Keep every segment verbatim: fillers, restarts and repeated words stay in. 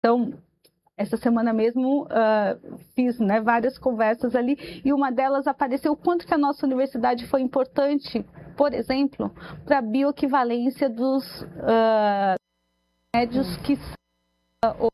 Então, essa semana mesmo uh, fiz, né, várias conversas ali e uma delas apareceu o quanto que a nossa universidade foi importante, por exemplo, para a bioequivalência dos uh, remédios que uh,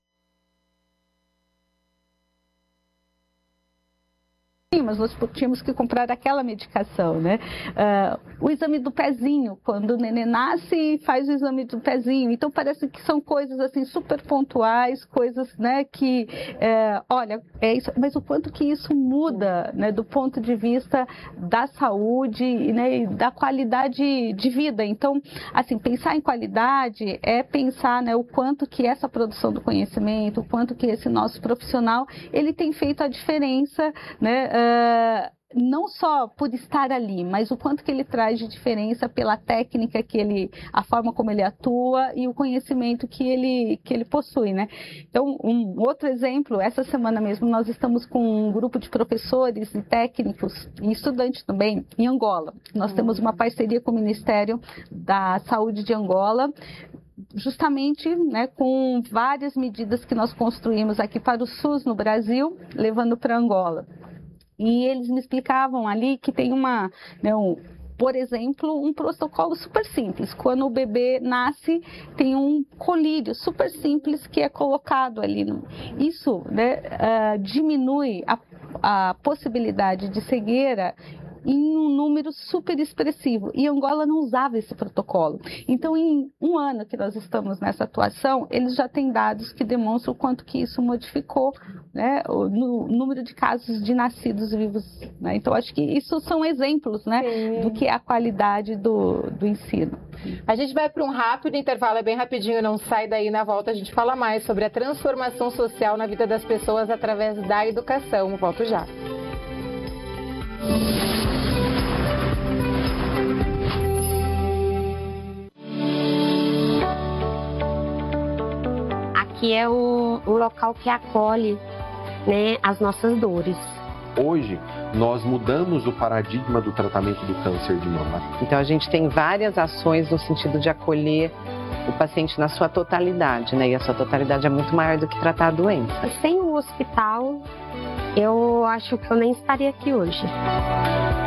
mas nós tínhamos que comprar aquela medicação, né? Uh, o exame do pezinho, quando o neném nasce, faz o exame do pezinho. Então, parece que são coisas, assim, super pontuais, coisas, né, que, é, olha, é isso, mas o quanto que isso muda, né, do ponto de vista da saúde, né, e da qualidade de vida. Então, assim, pensar em qualidade é pensar, né, o quanto que essa produção do conhecimento, o quanto que esse nosso profissional, ele tem feito a diferença, né, Uh, não só por estar ali, mas o quanto que ele traz de diferença pela técnica que ele, a forma como ele atua e o conhecimento que ele, que ele possui, né? Então, um outro exemplo, essa semana mesmo nós estamos com um grupo de professores e técnicos e estudantes também em Angola. Nós temos uma parceria com o Ministério da Saúde de Angola, justamente, né, com várias medidas que nós construímos aqui para o SUS no Brasil, levando para Angola. E eles me explicavam ali que tem uma, né, um, por exemplo, um protocolo super simples. Quando o bebê nasce, tem um colírio super simples que é colocado ali. Isso, né, uh, diminui a, a possibilidade de cegueira em um número super expressivo. E Angola não usava esse protocolo. Então, em um ano que nós estamos nessa atuação, eles já têm dados que demonstram o quanto que isso modificou, né, o no, número de casos de nascidos vivos. Né? Então, acho que isso são exemplos, né, do que é a qualidade do, do ensino. A gente vai para um rápido intervalo, é bem rapidinho, não sai daí. Na volta a gente fala mais sobre a transformação social na vida das pessoas através da educação. Volto já. Aqui é o, o local que acolhe, né, as nossas dores. Hoje, nós mudamos o paradigma do tratamento do câncer de mama. Então, a gente tem várias ações no sentido de acolher o paciente na sua totalidade, né? E a sua totalidade é muito maior do que tratar a doença. Sem o hospital, eu acho que eu nem estaria aqui hoje.